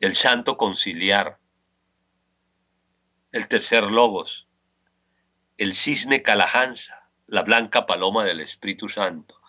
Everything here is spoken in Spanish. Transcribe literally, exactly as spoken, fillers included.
el Santo Conciliar, el tercer Logos, el cisne Calahansa, la blanca paloma del Espíritu Santo,